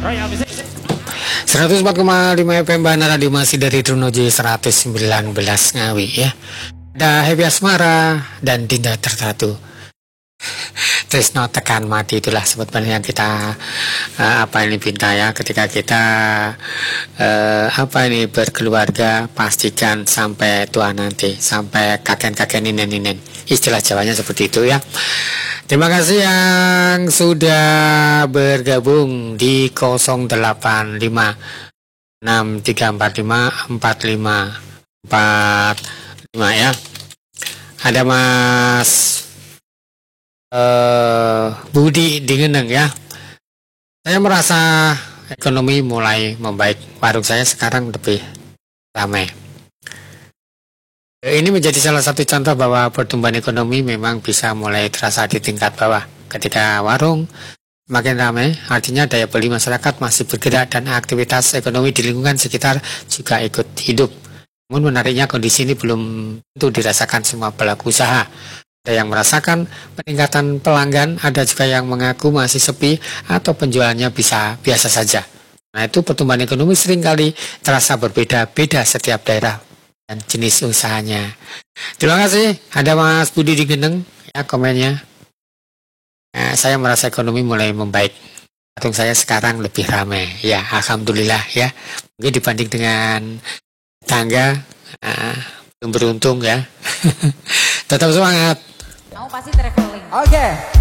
104,5 FM Bandara di masih dari Trunojo 119 Ngawi ya. Ada Happy Asmara dan Dinda Tertatu. Tresno tekan mati, itulah sebetulnya kita pinta ya, ketika kita berkeluarga, pastikan sampai tua nanti, sampai kakek-kakek ninen-ninen, istilah Jawanya seperti itu ya. Terima kasih yang sudah bergabung di 085 6345 4545 ya. Ada Mas Budi di Ngeneng ya. Saya merasa ekonomi mulai membaik. Warung saya sekarang lebih ramai. Ini menjadi salah satu contoh bahwa pertumbuhan ekonomi memang bisa mulai terasa di tingkat bawah. Ketika warung makin ramai, artinya daya beli masyarakat masih bergerak dan aktivitas ekonomi di lingkungan sekitar juga ikut hidup. Namun menariknya kondisi ini belum tentu dirasakan semua pelaku usaha. Ada yang merasakan peningkatan pelanggan, ada juga yang mengaku masih sepi atau penjualannya bisa biasa saja. Nah, itu pertumbuhan ekonomi seringkali terasa berbeda-beda setiap daerah dan jenis usahanya. Terima kasih. Ada Mas Budi di Geneng ya komennya. Nah, saya merasa ekonomi mulai membaik. Warung saya sekarang lebih ramai. Ya, alhamdulillah ya. Mungkin dibanding dengan tangga belum beruntung ya. Tetap semangat. Kamu pasti traveling. Oke.